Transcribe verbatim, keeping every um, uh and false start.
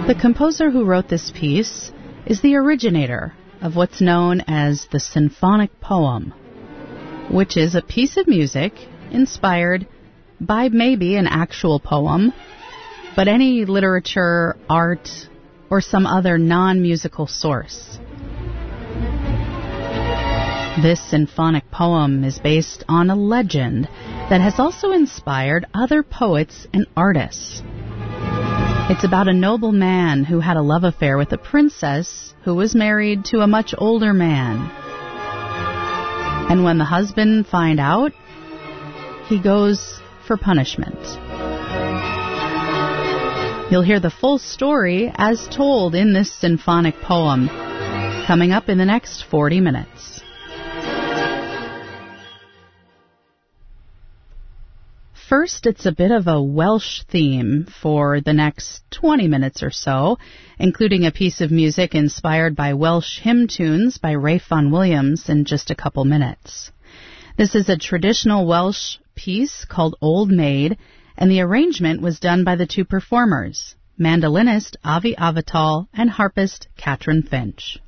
The composer who wrote this piece is the originator of what's known as the symphonic poem, which is a piece of music inspired by maybe an actual poem, but any literature, art, or some other non-musical source. This symphonic poem is based on a legend that has also inspired other poets and artists. It's about a noble man who had a love affair with a princess who was married to a much older man. And when the husband finds out, he goes for punishment. You'll hear the full story as told in this symphonic poem coming up in the next forty minutes. First, it's a bit of a Welsh theme for the next twenty minutes or so, including a piece of music inspired by Welsh hymn tunes by Ralph Vaughan Williams in just a couple minutes. This is a traditional Welsh piece called Old Maid, and the arrangement was done by the two performers, mandolinist Avi Avital and harpist Catherine Finch.